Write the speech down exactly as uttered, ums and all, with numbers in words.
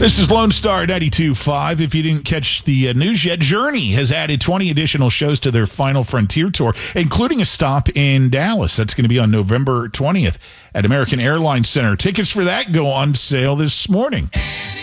This is Lone Star ninety-two point five. If you didn't catch the uh, news yet, Journey has added twenty additional shows to their Final Frontier tour, including a stop in Dallas. That's going to be on November twentieth at American Airlines Center. Tickets for that go on sale this morning.